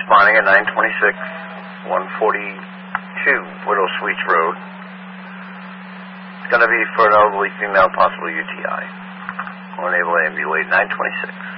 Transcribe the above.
responding at 926, 142 Widow Suites Road. It's going to be for an elderly female, possibly UTI. Unable to ambulate, 926.